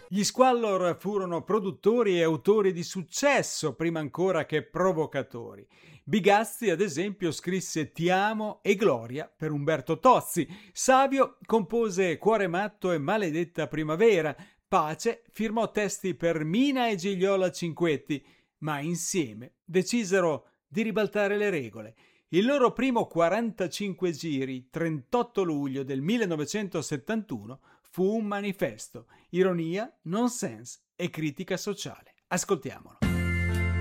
Gli Squallor furono produttori e autori di successo prima ancora che provocatori. Bigazzi, ad esempio, scrisse Ti amo e Gloria per Umberto Tozzi. Savio compose Cuore matto e Maledetta primavera. Pace firmò testi per Mina e Gigliola Cinquetti, ma insieme decisero di ribaltare le regole. Il loro primo 45 giri, 38 luglio del 1971, fu un manifesto, ironia, nonsense e critica sociale. Ascoltiamolo.